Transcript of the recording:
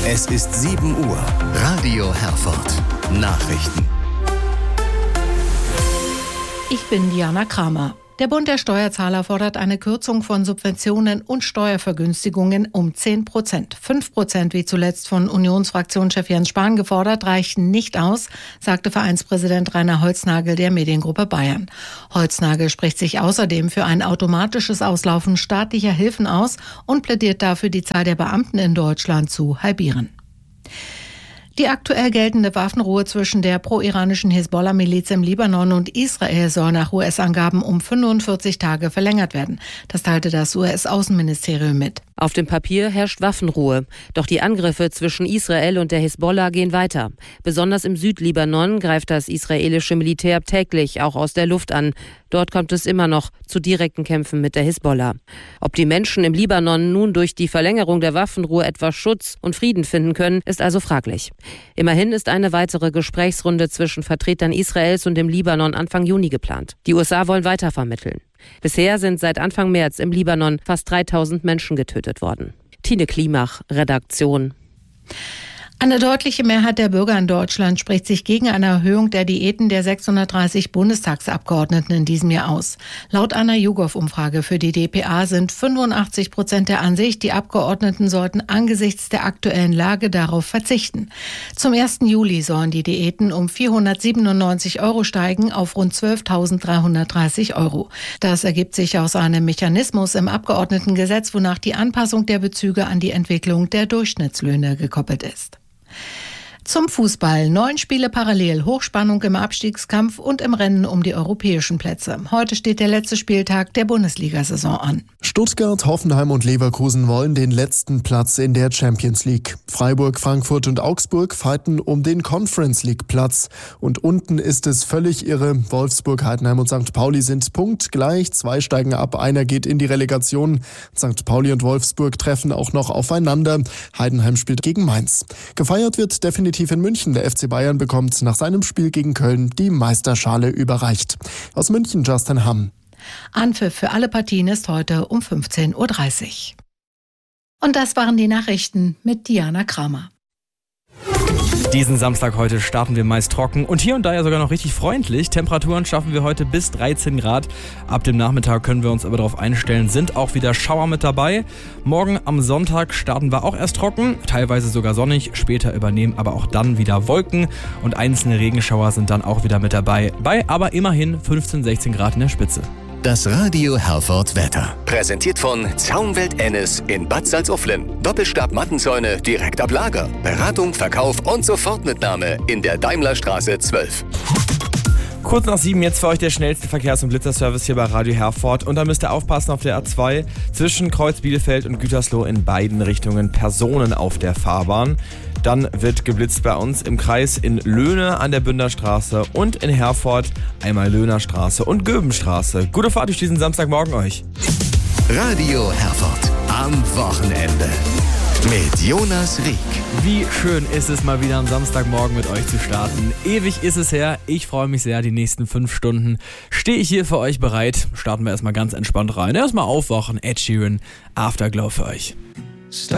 Es ist 7 Uhr. Radio Herford. Nachrichten. Ich bin Diana Kramer. Der Bund der Steuerzahler fordert eine Kürzung von Subventionen und Steuervergünstigungen um 10%. 5%, wie zuletzt von Unionsfraktionschef Jens Spahn gefordert, reichen nicht aus, sagte Vereinspräsident Rainer Holznagel der Mediengruppe Bayern. Holznagel spricht sich außerdem für ein automatisches Auslaufen staatlicher Hilfen aus und plädiert dafür, die Zahl der Beamten in Deutschland zu halbieren. Die aktuell geltende Waffenruhe zwischen der pro-iranischen Hisbollah-Miliz im Libanon und Israel soll nach US-Angaben um 45 Tage verlängert werden. Das teilte das US-Außenministerium mit. Auf dem Papier herrscht Waffenruhe. Doch die Angriffe zwischen Israel und der Hisbollah gehen weiter. Besonders im Südlibanon greift das israelische Militär täglich auch aus der Luft an. Dort kommt es immer noch zu direkten Kämpfen mit der Hisbollah. Ob die Menschen im Libanon nun durch die Verlängerung der Waffenruhe etwas Schutz und Frieden finden können, ist also fraglich. Immerhin ist eine weitere Gesprächsrunde zwischen Vertretern Israels und dem Libanon Anfang Juni geplant. Die USA wollen weiter vermitteln. Bisher sind seit Anfang März im Libanon fast 3000 Menschen getötet worden. Tine Klimach, Redaktion. Eine deutliche Mehrheit der Bürger in Deutschland spricht sich gegen eine Erhöhung der Diäten der 630 Bundestagsabgeordneten in diesem Jahr aus. Laut einer YouGov-Umfrage für die dpa sind 85% der Ansicht, die Abgeordneten sollten angesichts der aktuellen Lage darauf verzichten. Zum 1. Juli sollen die Diäten um 497 € steigen auf rund 12.330 €. Das ergibt sich aus einem Mechanismus im Abgeordnetengesetz, wonach die Anpassung der Bezüge an die Entwicklung der Durchschnittslöhne gekoppelt ist. Zum Fußball. 9 Spiele parallel, Hochspannung im Abstiegskampf und im Rennen um die europäischen Plätze. Heute steht der letzte Spieltag der Bundesliga-Saison an. Stuttgart, Hoffenheim und Leverkusen wollen den letzten Platz in der Champions League. Freiburg, Frankfurt und Augsburg fighten um den Conference League Platz. Und unten ist es völlig irre. Wolfsburg, Heidenheim und St. Pauli sind punktgleich. 2 steigen ab, einer geht in die Relegation. St. Pauli und Wolfsburg treffen auch noch aufeinander. Heidenheim spielt gegen Mainz. Gefeiert wird definitiv in München. Der FC Bayern bekommt nach seinem Spiel gegen Köln die Meisterschale überreicht. Aus München Justin Hamm. Anpfiff für alle Partien ist heute um 15:30 Uhr. Und das waren die Nachrichten mit Diana Kramer. Diesen Samstag heute starten wir meist trocken und hier und da ja sogar noch richtig freundlich. Temperaturen schaffen wir heute bis 13 Grad. Ab dem Nachmittag können wir uns aber darauf einstellen, sind auch wieder Schauer mit dabei. Morgen am Sonntag starten wir auch erst trocken, teilweise sogar sonnig. Später übernehmen aber auch dann wieder Wolken und einzelne Regenschauer sind dann auch wieder mit dabei. Bei aber immerhin 15, 16 Grad in der Spitze. Das Radio Herford Wetter. Präsentiert von Zaunwelt Ennis in Bad Salzuflen. Doppelstab-Mattenzäune direkt ab Lager. Beratung, Verkauf und Sofortmitnahme in der Daimlerstraße 12. Kurz nach 7 jetzt für euch der schnellste Verkehrs- und Blitzerservice hier bei Radio Herford. Und da müsst ihr aufpassen auf der A2 zwischen Kreuz Bielefeld und Gütersloh in beiden Richtungen Personen auf der Fahrbahn. Dann wird geblitzt bei uns im Kreis in Löhne an der Bünderstraße und in Herford einmal Löhnerstraße und Göbenstraße. Gute Fahrt durch diesen Samstagmorgen euch. Radio Herford am Wochenende mit Jonas Rieck. Wie schön ist es mal wieder am Samstagmorgen mit euch zu starten. Ewig ist es her. Ich freue mich sehr. Die nächsten 5 Stunden stehe ich hier für euch bereit. Starten wir erstmal ganz entspannt rein. Erstmal aufwachen. Ed Sheeran, Afterglow für euch.